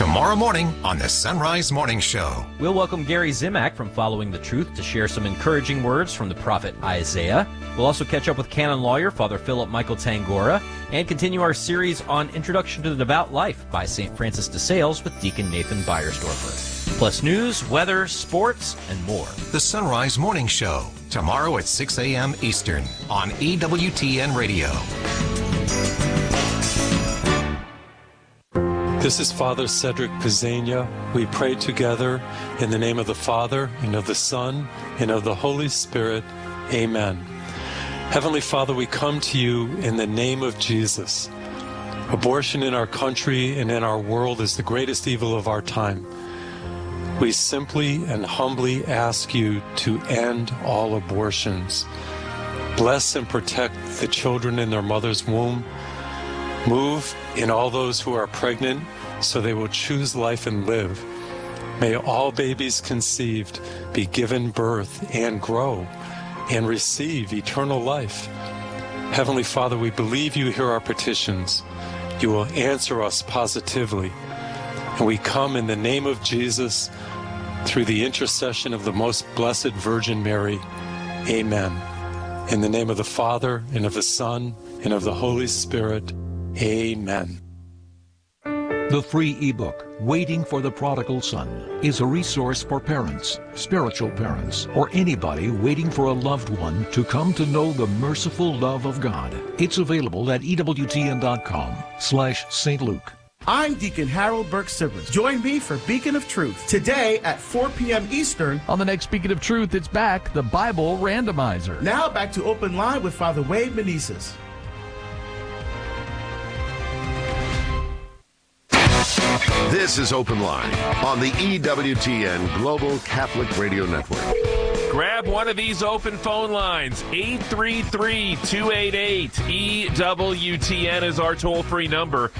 tomorrow morning on the Sunrise Morning Show. We'll welcome Gary Zimak from Following the Truth to share some encouraging words from the prophet Isaiah. We'll also catch up with canon lawyer Father Philip Michael Tangora and continue our series on Introduction to the Devout Life by St. Francis de Sales with Deacon Nathan Beiersdorfer. Plus news, weather, sports, and more. The Sunrise Morning Show, tomorrow at 6 a.m. Eastern on EWTN Radio. This is Father Cedric Pizzania. We pray together in the name of the Father, and of the Son, and of the Holy Spirit. Amen. Heavenly Father, we come to you in the name of Jesus. Abortion in our country and in our world is the greatest evil of our time. We simply and humbly ask you to end all abortions. Bless and protect the children in their mother's womb. Move in all those who are pregnant so they will choose life and live. May all babies conceived be given birth and grow and receive eternal life. Heavenly Father, we believe you hear our petitions. You will answer us positively. And we come in the name of Jesus through the intercession of the most blessed Virgin Mary. Amen. In the name of the Father, and of the Son, and of the Holy Spirit. Amen. The free ebook, Waiting for the Prodigal Son, is a resource for parents, spiritual parents, or anybody waiting for a loved one to come to know the merciful love of God. It's available at EWTN.com/St. Luke. I'm Deacon Harold Burke-Sibley. Join me for Beacon of Truth today at 4 p.m. Eastern. On the next Beacon of Truth, it's back, the Bible Randomizer. Now back to Open Line with Father Wade Menezes. This is Open Line on the EWTN Global Catholic Radio Network. Grab one of these open phone lines. 833-288-EWTN is our toll-free number.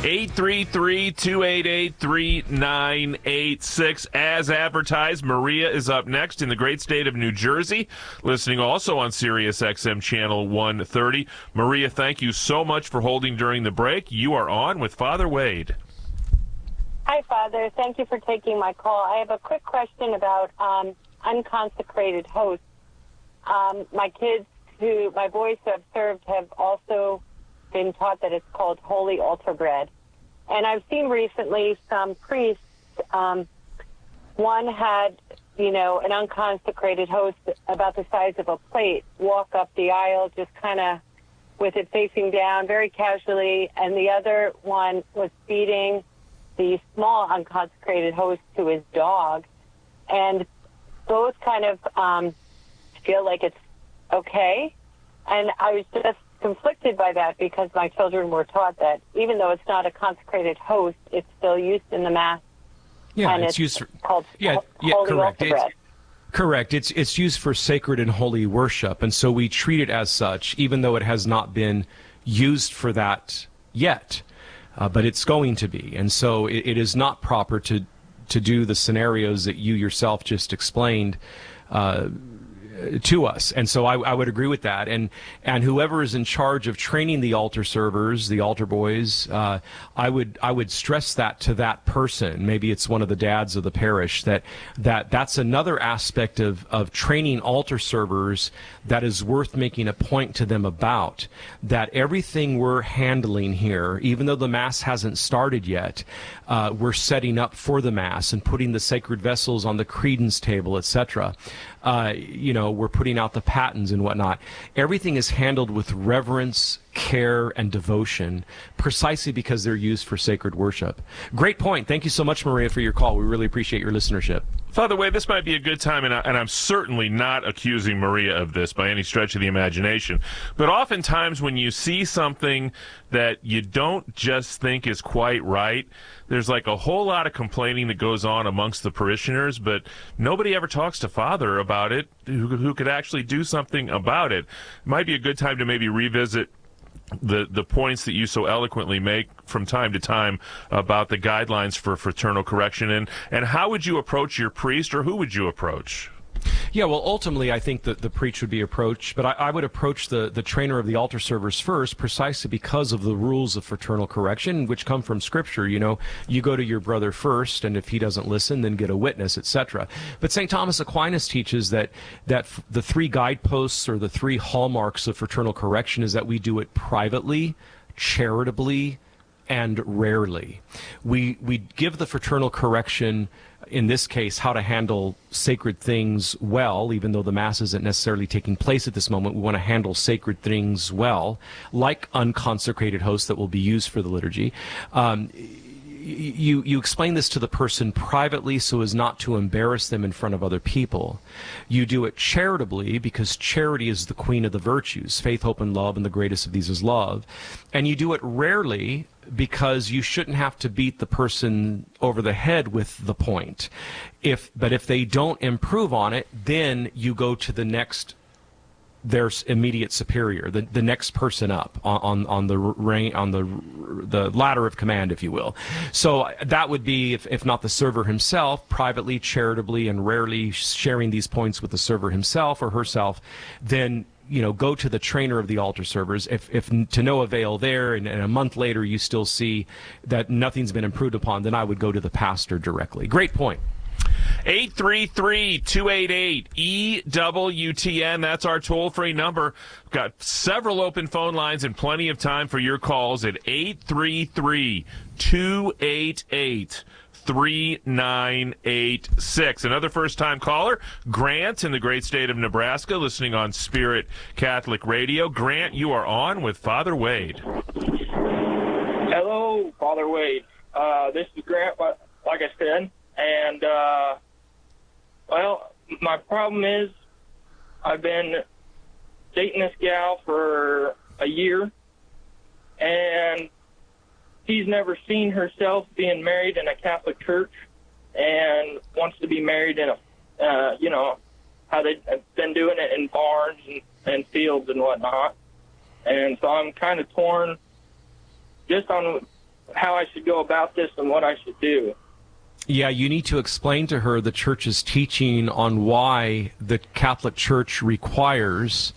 833-288-3986. As advertised, Maria is up next in the great state of New Jersey, listening also on Sirius XM Channel 130. Maria, thank you so much for holding during the break. You are on with Father Wade. Hi, Father. Thank you for taking my call. I have a quick question about unconsecrated hosts. My boys who have served have also been taught that it's called holy altar bread. And I've seen recently some priests, one had, an unconsecrated host about the size of a plate, walk up the aisle just kind of with it facing down very casually, and the other one was feeding the small unconsecrated host to his dog, and both kind of feel like it's okay. And I was just conflicted by that because my children were taught that even though it's not a consecrated host, it's still used in the Mass. Yeah, and it's used for called holy correct. altar bread. Correct. It's used for sacred and holy worship, and so we treat it as such, even though it has not been used for that yet. But it's going to be, and so it is not proper to do the scenarios that you yourself just explained to us. And so I would agree with that. And whoever is in charge of training the altar servers, the altar boys, I would stress that to that person. Maybe it's one of the dads of the parish, that's another aspect of training altar servers that is worth making a point to them about, that everything we're handling here, even though the Mass hasn't started yet, we're setting up for the Mass and putting the sacred vessels on the credence table, etc. We're putting out the patens and whatnot. Everything is handled with reverence, care, and devotion, precisely because they're used for sacred worship. Great point. Thank you so much, Maria, for your call. We really appreciate your listenership. Father Wade, this might be a good time, and I'm certainly not accusing Maria of this by any stretch of the imagination, but oftentimes when you see something that you don't just think is quite right, there's like a whole lot of complaining that goes on amongst the parishioners, but nobody ever talks to Father about it who could actually do something about it. It might be a good time to maybe revisit the points that you so eloquently make from time to time about the guidelines for fraternal correction, and how would you approach your priest, or who would you approach? Yeah, well, ultimately, I think that the preach would be approached, but I would approach the trainer of the altar servers first, precisely because of the rules of fraternal correction, which come from Scripture. You know, you go to your brother first, and if he doesn't listen, then get a witness, etc. But St. Thomas Aquinas teaches that the three guideposts or the three hallmarks of fraternal correction is that we do it privately, charitably, and rarely. We give the fraternal correction, in this case, how to handle sacred things well, even though the Mass isn't necessarily taking place at this moment. We want to handle sacred things well, like unconsecrated hosts that will be used for the liturgy. You explain this to the person privately so as not to embarrass them in front of other people. You do it charitably because charity is the queen of the virtues. Faith, hope, and love, and the greatest of these is love. And you do it rarely because you shouldn't have to beat the person over the head with the point. But if they don't improve on it, then you go to the next, their immediate superior, the next person up on the ladder of command, if you will. So that would be, if not the server himself, privately, charitably, and rarely sharing these points with the server himself or herself, then go to the trainer of the altar servers. If to no avail there, and a month later you still see that nothing's been improved upon, then I would go to the pastor directly. Great point. 833-288-EWTN. That's our toll-free number. We've got several open phone lines and plenty of time for your calls at 833-288-3986. Another first-time caller, Grant in the great state of Nebraska, listening on Spirit Catholic Radio. Grant, you are on with Father Wade. Hello, Father Wade. This is Grant, like I said. And, my problem is I've been dating this gal for a year, and she's never seen herself being married in a Catholic church and wants to be married in how they've been doing it in barns and fields and whatnot. And so I'm kind of torn just on how I should go about this and what I should do. Yeah, you need to explain to her the Church's teaching on why the Catholic Church requires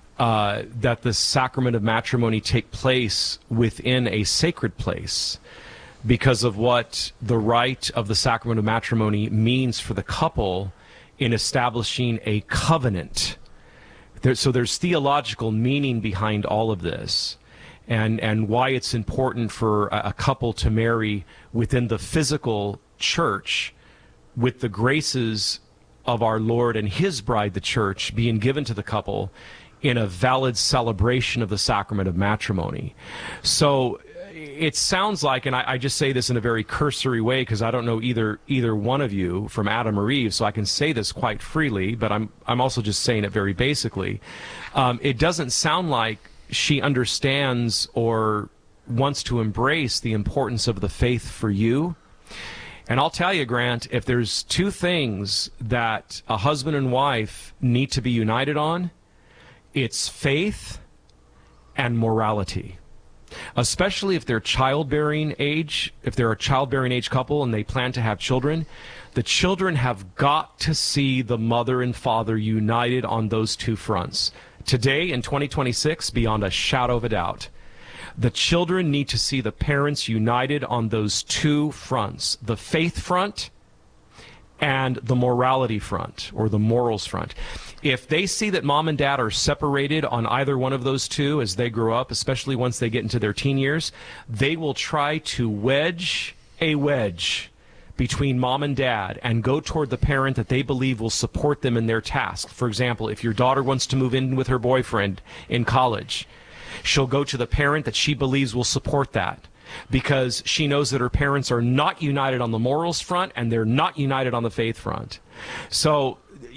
that the sacrament of matrimony take place within a sacred place, because of what the rite of the sacrament of matrimony means for the couple in establishing a covenant. So there's theological meaning behind all of this. And why it's important for a couple to marry within the physical church, with the graces of our Lord and His bride, the church, being given to the couple in a valid celebration of the sacrament of matrimony. So it sounds like, and I just say this in a very cursory way because I don't know either one of you from Adam or Eve, so I can say this quite freely, but I'm also just saying it very basically. It doesn't sound like she understands or wants to embrace the importance of the faith for you. And I'll tell you, Grant, if there's two things that a husband and wife need to be united on, it's faith and morality. Especially if they're childbearing age, if they're a childbearing age couple and they plan to have children, the children have got to see the mother and father united on those two fronts. Today, in 2026, beyond a shadow of a doubt, the children need to see the parents united on those two fronts, the faith front and the morality front, or the morals front. If they see that mom and dad are separated on either one of those two as they grow up, especially once they get into their teen years, they will try to wedge a wedge between mom and dad and go toward the parent that they believe will support them in their task. For example, if your daughter wants to move in with her boyfriend in college, she'll go to the parent that she believes will support that, because she knows that her parents are not united on the morals front and they're not united on the faith front. So,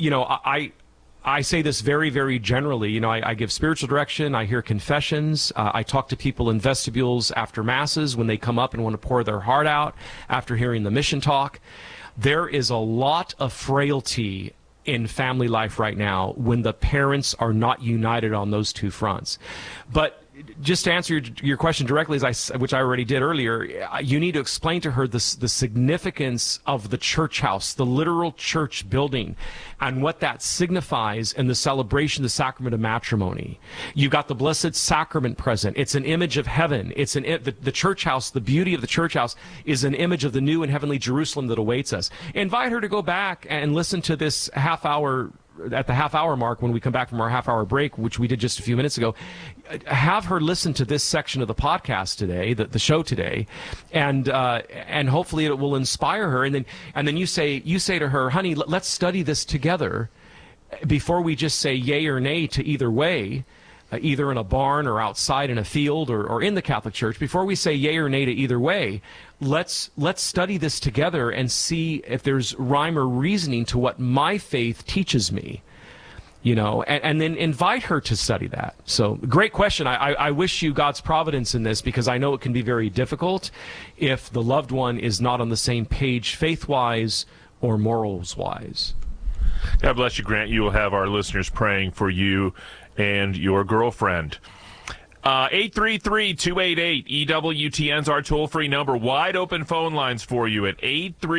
I say this very, very generally. I give spiritual direction. I hear confessions. I talk to people in vestibules after masses when they come up and want to pour their heart out after hearing the mission talk. There is a lot of frailty in family life right now when the parents are not united on those two fronts. But just to answer your question directly, which I already did earlier, you need to explain to her the significance of the church house, the literal church building, and what that signifies in the celebration of the sacrament of matrimony. You've got the Blessed Sacrament present. It's an image of heaven. It's the church house. The beauty of the church house is an image of the new and heavenly Jerusalem that awaits us. Invite her to go back and listen to this at the half-hour mark when we come back from our half-hour break, which we did just a few minutes ago. Have her listen to this section of the podcast today, the show today, and hopefully it will inspire her. And then you say to her, honey, let's study this together before we just say yay or nay to either way, either in a barn or outside in a field or in the Catholic Church. Before we say yay or nay to either way, let's study this together and see if there's rhyme or reasoning to what my faith teaches me, and then invite her to study that. So great question. I wish you God's providence in this, because I know it can be very difficult if the loved one is not on the same page faith-wise or morals-wise. God bless you, Grant. You will have our listeners praying for you and your girlfriend. 833-288-EWTN's our toll-free number. Wide open phone lines for you at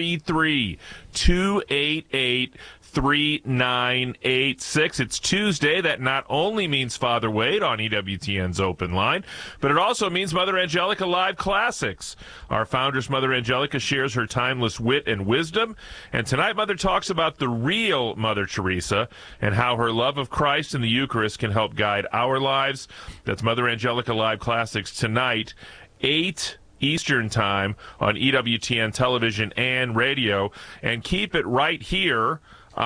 833-288-3986. It's Tuesday. That not only means Father Wade on EWTN's open line, but it also means Mother Angelica Live Classics. Our foundress, Mother Angelica, shares her timeless wit and wisdom. And tonight, Mother talks about the real Mother Teresa and how her love of Christ and the Eucharist can help guide our lives. That's Mother Angelica Live Classics tonight, 8 Eastern Time on EWTN television and radio. And keep it right here,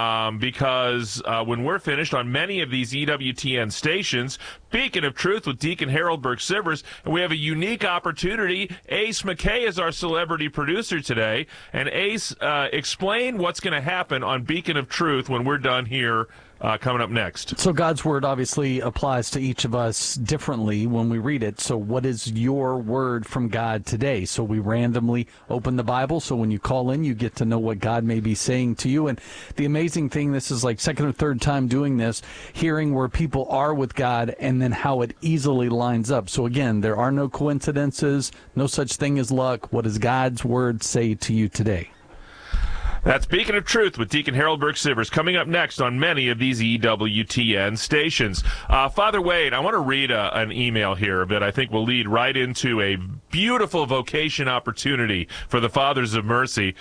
because when we're finished on many of these EWTN stations, Beacon of Truth with Deacon Harold Burke-Sivers, and we have a unique opportunity. Ace McKay is our celebrity producer today. And Ace, explain what's going to happen on Beacon of Truth when we're done here coming up next. So God's word obviously applies to each of us differently when we read it. So what is your word from God today? So we randomly open the Bible. So when you call in, you get to know what God may be saying to you. And the amazing thing, this is like second or third time doing this, hearing where people are with God and then how it easily lines up. So again, there are no coincidences, no such thing as luck. What does God's word say to you today? That's Beacon of Truth with Deacon Harold Burke-Sivers coming up next on many of these EWTN stations. Father Wade, I want to read an email here that I think will lead right into a beautiful vocation opportunity for the Fathers of Mercy.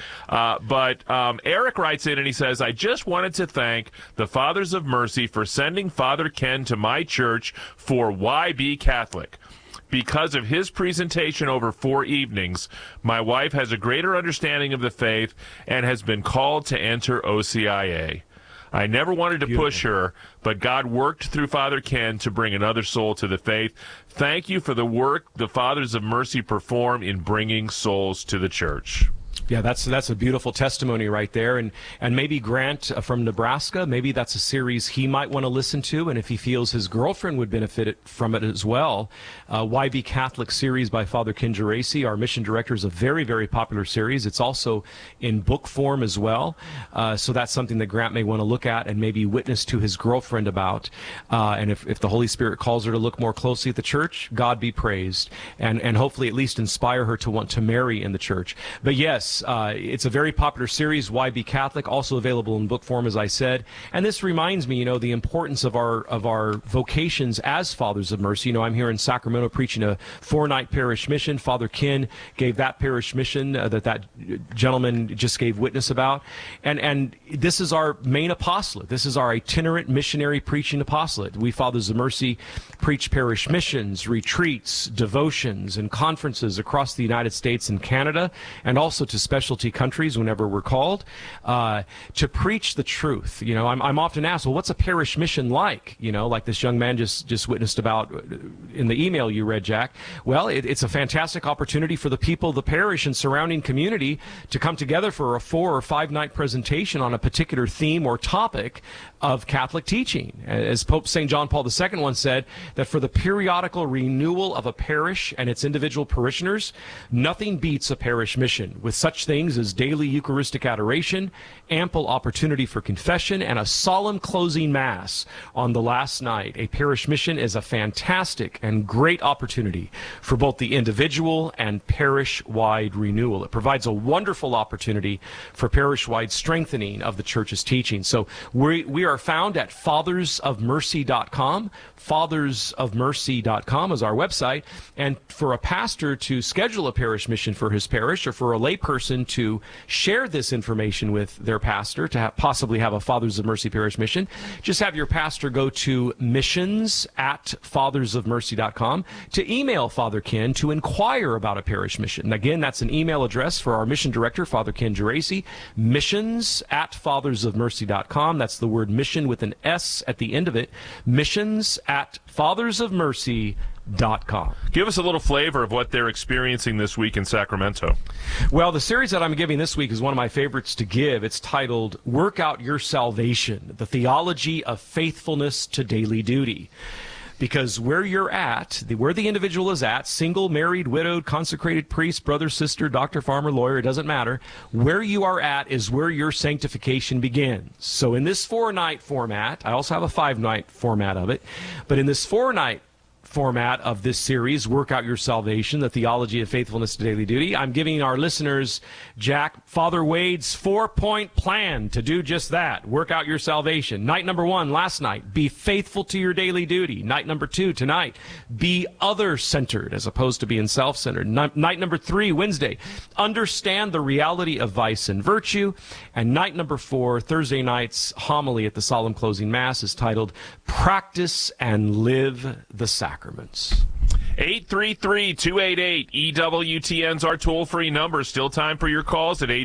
But Eric writes in and he says, I just wanted to thank the Fathers of Mercy for sending Father Ken to my church for Why Be Catholic. Because of his presentation over 4 evenings, my wife has a greater understanding of the faith and has been called to enter OCIA. I never wanted to push her, but God worked through Father Ken to bring another soul to the faith. Thank you for the work the Fathers of Mercy perform in bringing souls to the church. Yeah, that's a beautiful testimony right there. And maybe Grant from Nebraska, maybe that's a series he might want to listen to. And if he feels his girlfriend would benefit from it as well, Why Be Catholic series by Father Ken Geraci, our mission director, is a very, very popular series. It's also in book form as well. So that's something that Grant may want to look at and maybe witness to his girlfriend about. And if the Holy Spirit calls her to look more closely at the church, God be praised. And hopefully at least inspire her to want to marry in the church. But yes, it's a very popular series, Why Be Catholic, also available in book form, as I said. And this reminds me, the importance of our vocations as Fathers of Mercy. I'm here in Sacramento preaching a 4-night parish mission. Father Ken gave that parish mission that gentleman just gave witness about. And this is our main apostolate. This is our itinerant missionary preaching apostolate. We Fathers of Mercy preach parish missions, retreats, devotions, and conferences across the United States and Canada, and also to specialty countries whenever we're called, to preach the truth. I'm often asked, well, what's a parish mission like? Like this young man just witnessed about in the email you read, Jack. Well, it's a fantastic opportunity for the people of the parish and surrounding community to come together for a 4 or 5 night presentation on a particular theme or topic of Catholic teaching. As Pope St. John Paul II once said, that for the periodical renewal of a parish and its individual parishioners, nothing beats a parish mission with such such things as daily Eucharistic adoration, ample opportunity for confession, and a solemn closing Mass on the last night. A parish mission is a fantastic and great opportunity for both the individual and parish-wide renewal. It provides a wonderful opportunity for parish-wide strengthening of the Church's teaching. So we are found at fathersofmercy.com. fathersofmercy.com is our website. And for a pastor to schedule a parish mission for his parish, or for a layperson to share this information with their pastor, to possibly have a Fathers of Mercy parish mission, just have your pastor go to missions@fathersofmercy.com to email Father Ken to inquire about a parish mission. Again, that's an email address for our mission director, Father Ken Geraci, missions@fathersofmercy.com. That's the word mission with an S at the end of it, missions@fathersofmercy.com. Give us a little flavor of what they're experiencing this week in Sacramento. Well, the series that I'm giving this week is one of my favorites to give. It's titled Work Out Your Salvation, the Theology of Faithfulness to Daily Duty. Because where you're at, where the individual is at, single, married, widowed, consecrated priest, brother, sister, doctor, farmer, lawyer, it doesn't matter. Where you are at is where your sanctification begins. So in this 4-night format, I also have a 5-night format of it, but in this 4-night format of this series, Work Out Your Salvation, the Theology of Faithfulness to Daily Duty, I'm giving our listeners, Jack, Father Wade's 4-point plan to do just that. Work out your salvation. Night number 1, last night, be faithful to your daily duty. Night number 2, tonight, be other-centered as opposed to being self-centered. Night number 3, Wednesday, understand the reality of vice and virtue. And night number 4, Thursday night's homily at the solemn closing Mass is titled, Practice and Live the Sacraments. 833-288-EWTN's our toll-free number. Still time for your calls at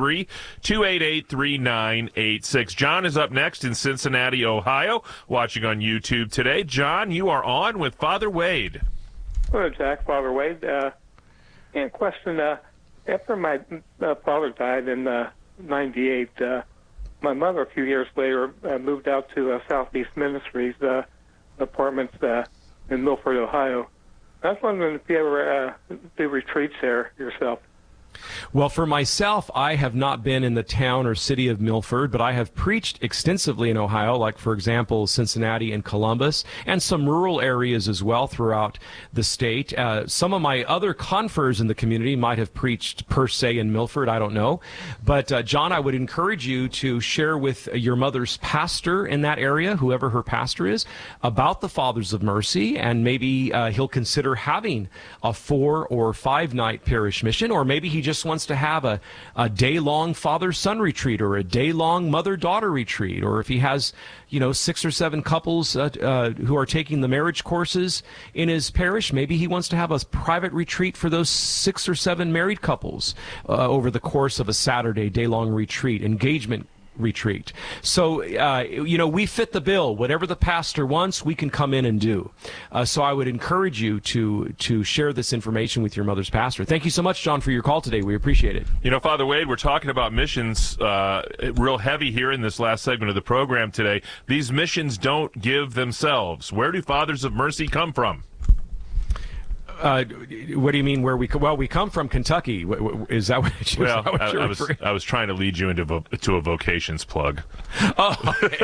833-288-3986. John is up next in Cincinnati, Ohio, watching on YouTube today. John, you are on with Father Wade. Hello, Jack. Father Wade. And question, after my father died in 98, my mother, a few years later, moved out to Southeast Ministries apartments in Milford, Ohio. I was wondering if you ever do retreats there yourself. Well, for myself, I have not been in the town or city of Milford, but I have preached extensively in Ohio, like, for example, Cincinnati and Columbus, and some rural areas as well throughout the state. Some of my other confreres in the community might have preached per se in Milford, I don't know. But, John, I would encourage you to share with your mother's pastor in that area, whoever her pastor is, about the Fathers of Mercy, and maybe he'll consider having a 4 or 5 night parish mission, or maybe he just wants to have a day-long father-son retreat, or a day-long mother-daughter retreat, or if he has, 6 or 7 couples who are taking the marriage courses in his parish, maybe he wants to have a private retreat for those 6 or 7 married couples over the course of a Saturday day-long retreat, engagement retreat. So, we fit the bill. Whatever the pastor wants, we can come in and do. So I would encourage you to share this information with your mother's pastor. Thank you so much, John, for your call today. We appreciate it. Father Wade, we're talking about missions real heavy here in this last segment of the program today. These missions don't give themselves. Where do Fathers of Mercy come from? What do you mean? We come from Kentucky. Is that what you're I was trying to lead you to a vocations plug. Oh, okay.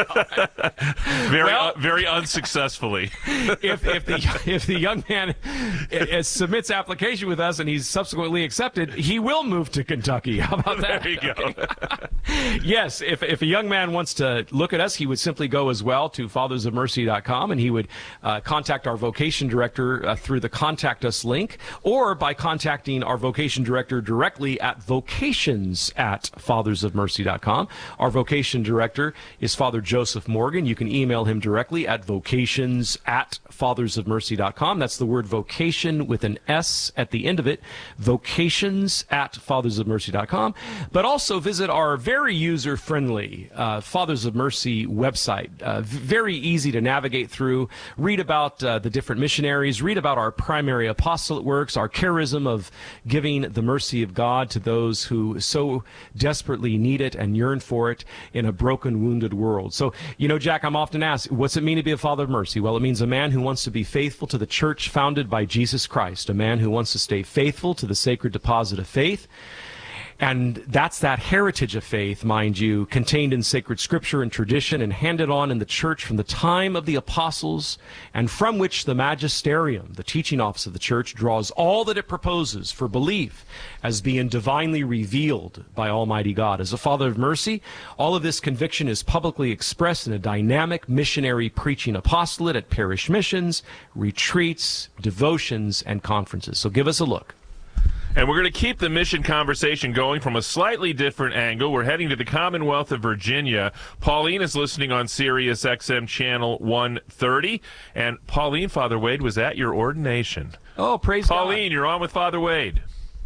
Very unsuccessfully. If the young man submits application with us and he's subsequently accepted, he will move to Kentucky. How about that? There you go. Yes, if a young man wants to look at us, he would simply go as well to fathersofmercy.com, and he would contact our vocation director through the contact us link, or by contacting our vocation director directly at vocations@fathersofmercy.com. Our vocation director is Father Joseph Morgan. You can email him directly at vocations@fathersofmercy.com. That's the word vocation with an S at the end of it, vocations@fathersofmercy.com. But also visit our very user-friendly Fathers of Mercy website. Very easy to navigate through. Read about the different missionaries. Read about our primary apostolate works, our charism of giving the mercy of God to those who so desperately need it and yearn for it in a broken, wounded world. So, Jack, I'm often asked, what's it mean to be a Father of Mercy? Well, it means a man who wants to be faithful to the church founded by Jesus Christ, a man who wants to stay faithful to the sacred deposit of faith, And that's that heritage of faith, mind you, contained in sacred scripture and tradition and handed on in the church from the time of the apostles, and from which the magisterium, the teaching office of the church, draws all that it proposes for belief as being divinely revealed by Almighty God. As a Father of mercy, all of this conviction is publicly expressed in a dynamic missionary preaching apostolate at parish missions, retreats, devotions, and conferences. So give us a look. And we're going to keep the mission conversation going from a slightly different angle. We're heading to the Commonwealth of Virginia. Pauline is listening on Sirius XM Channel 130. And Pauline, Father Wade was at your ordination. Oh, praise God. Pauline, you're on with Father Wade.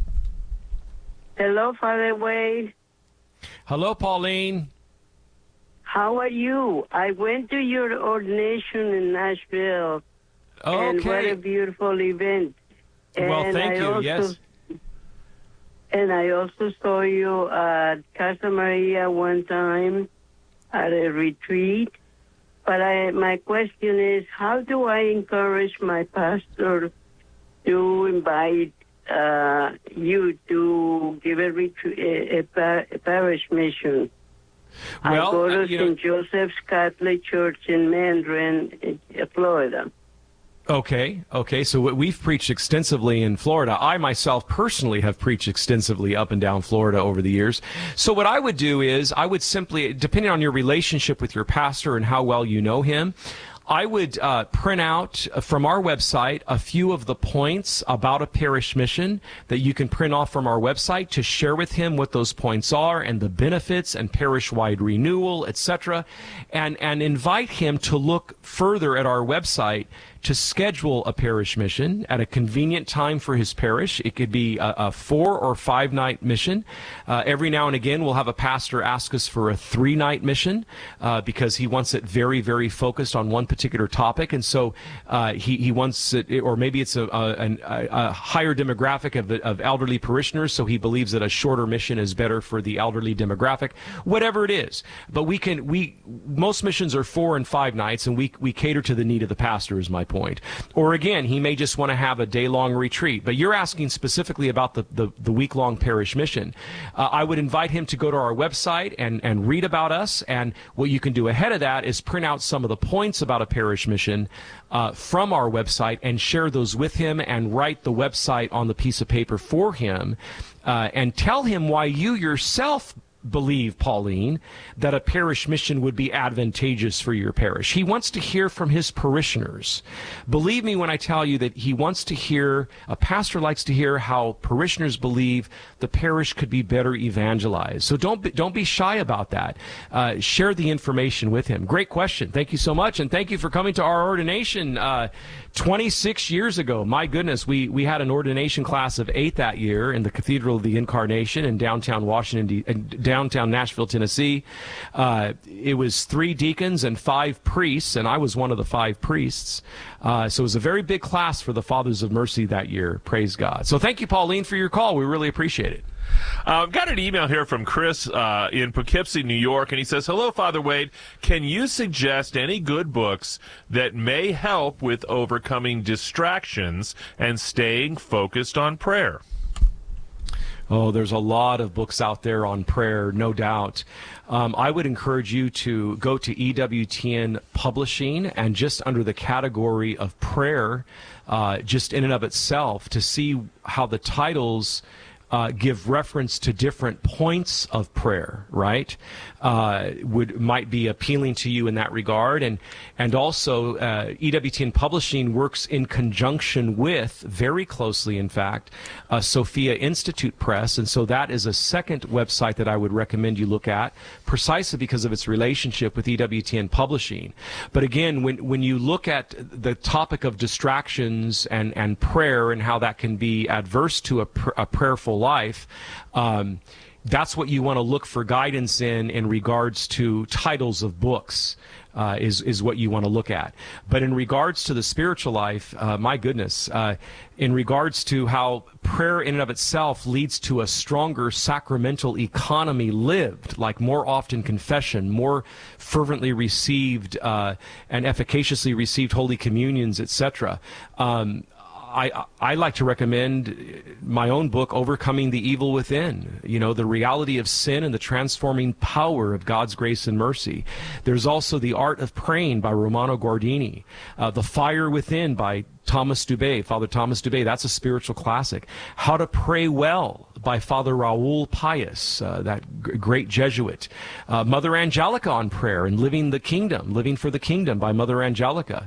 Hello, Father Wade. Hello, Pauline. How are you? I went to your ordination in Nashville. Okay. And what a beautiful event. Well, thank you. Yes. And I also saw you at Casa Maria one time at a retreat. But my question is, how do I encourage my pastor to invite you to give a parish mission? Well, I go to St. Joseph's Catholic Church in Mandarin, Florida. Okay. So we've preached extensively in Florida. I myself personally have preached extensively up and down Florida over the years. So what I would do is I would simply, depending on your relationship with your pastor and how well you know him, I would print out from our website a few of the points about a parish mission that you can print off from our website to share with him what those points are and the benefits and parish-wide renewal, etc., and invite him to look further at our website to schedule a parish mission at a convenient time for his parish. It could be a 4 or 5 night mission. Every now and again, we'll have a pastor ask us for a 3-night mission because he wants it very, very focused on one particular topic. And so he wants it, or maybe it's a higher demographic of elderly parishioners, so he believes that a shorter mission is better for the elderly demographic, whatever it is. But most missions are 4 and 5 nights, and we cater to the need of the pastor, is my point. Or again, he may just want to have a day-long retreat. But you're asking specifically about the week-long parish mission. I would invite him to go to our website and read about us. And what you can do ahead of that is print out some of the points about a parish mission from our website and share those with him and write the website on the piece of paper for him and tell him why you yourself believe, Pauline, that a parish mission would be advantageous for your parish. He wants to hear from his parishioners. Believe me when I tell you that he wants to hear, a pastor likes to hear how parishioners believe the parish could be better evangelized. So don't be shy about that. Share the information with him. Great question. Thank you so much, and thank you for coming to our ordination 26 years ago. My goodness, we had an ordination class of 8 that year in the Cathedral of the Incarnation in downtown downtown Nashville, Tennessee. It was 3 deacons and 5 priests, and I was one of the 5 priests. So it was a very big class for the Fathers of Mercy that year. Praise God. So thank you, Pauline, for your call. We really appreciate it. I've got an email here from Chris in Poughkeepsie, New York, and he says, "Hello, Father Wade. Can you suggest any good books that may help with overcoming distractions and staying focused on prayer?" Oh, there's a lot of books out there on prayer, no doubt. I would encourage you to go to EWTN Publishing and just under the category of prayer, just in and of itself, to see how the titles give reference to different points of prayer, right? Might be appealing to you in that regard. And also, EWTN Publishing works in conjunction with, very closely in fact, Sophia Institute Press. And so that is a second website that I would recommend you look at, precisely because of its relationship with EWTN Publishing. But again, when you look at the topic of distractions and prayer and how that can be adverse to a prayerful life, that's what you want to look for guidance in regards to titles of books, is what you want to look at. But in regards to the spiritual life, my goodness, in regards to how prayer in and of itself leads to a stronger sacramental economy lived, like more often confession, more fervently received and efficaciously received Holy Communions, etc., I like to recommend my own book, Overcoming the Evil Within, the reality of sin and the transforming power of God's grace and mercy. There's also The Art of Praying by Romano Guardini, The Fire Within by Thomas Dubay, Father Thomas Dubay. That's a spiritual classic. How to Pray Well by Father Raul Pius, that great Jesuit. Mother Angelica on Prayer and Living for the Kingdom by Mother Angelica.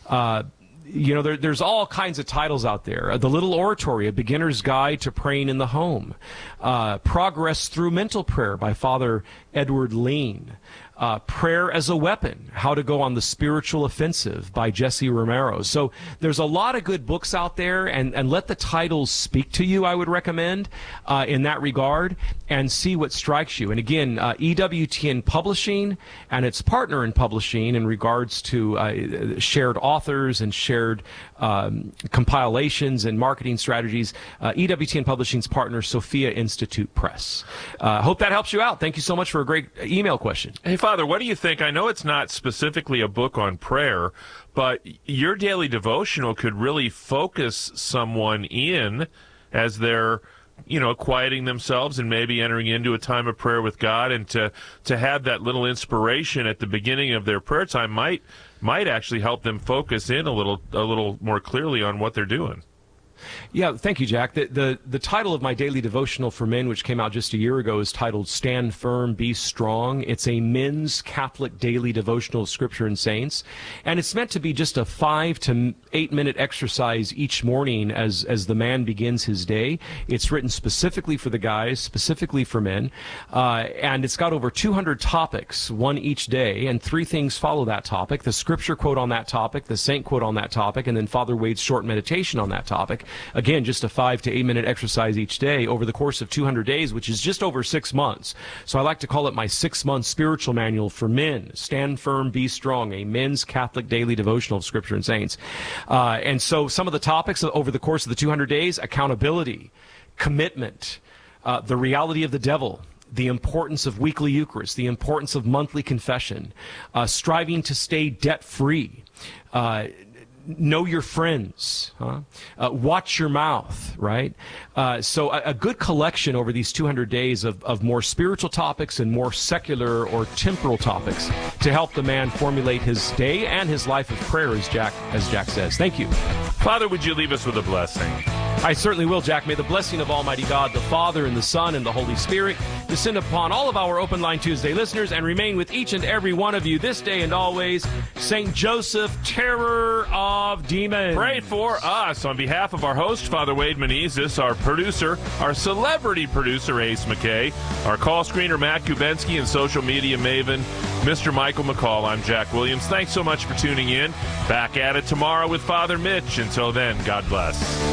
There's all kinds of titles out there. The Little Oratory, A Beginner's Guide to Praying in the Home. Progress Through Mental Prayer by Father Edward Lean. Prayer as a Weapon, How to Go on the Spiritual Offensive by Jesse Romero. So there's a lot of good books out there, and let the titles speak to you, I would recommend, in that regard, and see what strikes you. And again, EWTN Publishing and its partner in publishing in regards to shared authors and shared compilations and marketing strategies, EWTN Publishing's partner, Sophia Institute Press. Hope that helps you out. Thank you so much for a great email question. Hey, Father, what do you think? I know it's not specifically a book on prayer, but your daily devotional could really focus someone in as they're, quieting themselves and maybe entering into a time of prayer with God, and to have that little inspiration at the beginning of their prayer time might actually help them focus in a little more clearly on what they're doing. Yeah, thank you, Jack. The title of my daily devotional for men, which came out just a year ago, is titled Stand Firm, Be Strong. It's a men's Catholic daily devotional of Scripture and Saints, and it's meant to be just a 5 to 8 minute exercise each morning as the man begins his day. It's written specifically for the guys, specifically for men, and it's got over 200 topics, one each day, and 3 things follow that topic: the Scripture quote on that topic, the Saint quote on that topic, and then Father Wade's short meditation on that topic. Again, just a 5 to 8 minute exercise each day over the course of 200 days, which is just over 6 months. So I like to call it my 6-month spiritual manual for men. Stand Firm, Be Strong, a men's Catholic daily devotional of Scripture and Saints. And so some of the topics over the course of the 200 days: accountability, commitment, the reality of the devil, the importance of weekly Eucharist, the importance of monthly confession, striving to stay debt-free, know your friends, watch your mouth, right? So a good collection over these 200 days of more spiritual topics and more secular or temporal topics to help the man formulate his day and his life of prayer, as Jack says. Thank you. Father, would you leave us with a blessing? I certainly will, Jack. May the blessing of Almighty God, the Father, and the Son, and the Holy Spirit descend upon all of our Open Line Tuesday listeners and remain with each and every one of you this day and always. St. Joseph, terror of demons. Pray for us. On behalf of our host, Father Wade Menezes, our producer, our celebrity producer, Ace McKay, our call screener, Matt Kubensky, and social media maven, Mr. Michael McCall, I'm Jack Williams. Thanks so much for tuning in. Back at it tomorrow with Father Mitch. Until then, God bless.